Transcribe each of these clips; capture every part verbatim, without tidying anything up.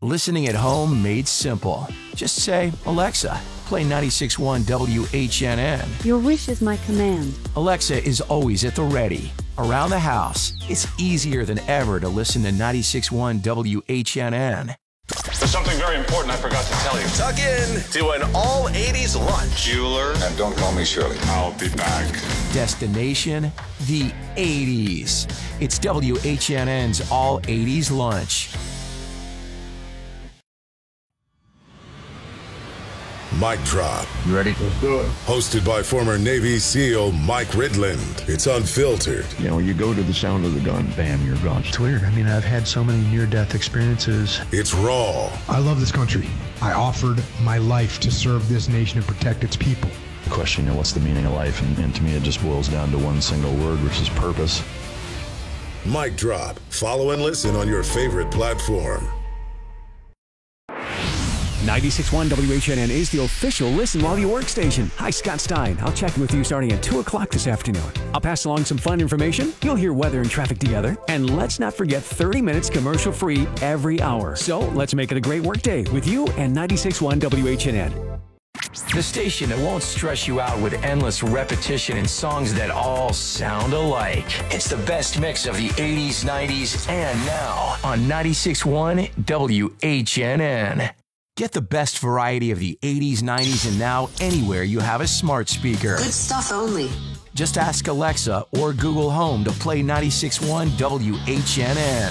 Listening at home made simple. Just say, Alexa, play ninety-six point one W H N N. Your wish is my command. Alexa is always at the ready. Around the house, it's easier than ever to listen to ninety-six point one W H N N. There's something very important I forgot to tell you. Tuck in to an all eighties lunch. Bueller. And don't call me Shirley. I'll be back. Destination, the eighties. It's W H N N's All eighties Lunch. Mic Drop. You ready? Let's do it. Hosted by former Navy SEAL Mike Ridland. It's unfiltered. You know, you go to the sound of the gun, bam, you're gone. It's weird. I mean, I've had so many near-death experiences. It's raw. I love this country. I offered my life to serve this nation and protect its people. The question, you know, what's the meaning of life? And, and to me, it just boils down to one single word, which is purpose. Mic Drop. Follow and listen on your favorite platform. ninety-six point one W H N N is the official Listen While You Work station. Hi, Scott Stein. I'll check in with you starting at two o'clock this afternoon. I'll pass along some fun information. You'll hear weather and traffic together. And let's not forget thirty minutes commercial-free every hour. So let's make it a great work day with you and ninety-six point one W H N N. The station that won't stress you out with endless repetition and songs that all sound alike. It's the best mix of the eighties, nineties, and now on ninety-six point one W H N N. Get the best variety of the eighties, nineties, and now anywhere you have a smart speaker. Good stuff only. Just ask Alexa or Google Home to play ninety-six point one W H N N.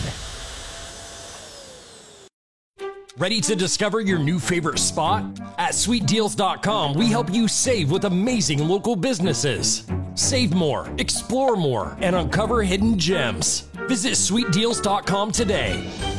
Ready to discover your new favorite spot? At sweet deals dot com, we help you save with amazing local businesses. Save more, explore more, and uncover hidden gems. Visit sweet deals dot com today.